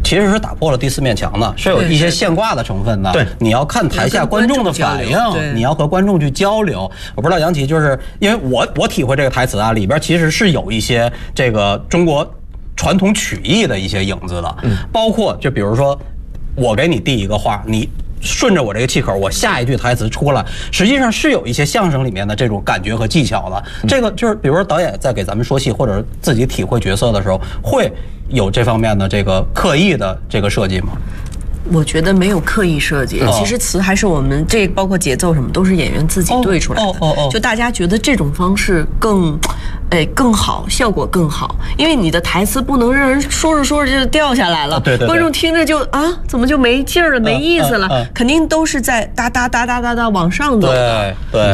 其实是打破了第四面墙的，是有一些现挂的成分的。 对， 你要看台下观众的反应，你要和观众去交流。我不知道杨琪，就是因为我体会这个台词啊，里边其实是有一些这个中国传统曲艺的一些影子的，包括就比如说，我给你递一个话，你顺着我这个气口，我下一句台词出来，实际上是有一些相声里面的这种感觉和技巧的。这个就是，比如说导演在给咱们说戏或者自己体会角色的时候，会有这方面的这个刻意的这个设计吗？ 我觉得没有刻意设计，其实词还是我们这包括节奏什么都是演员自己对出来的。就大家觉得这种方式更好，效果更好，因为你的台词不能让人说着说着就掉下来了， 对， 观众听着就怎么就没劲儿了，没意思了，肯定都是在哒哒哒哒哒哒往上走的。 对。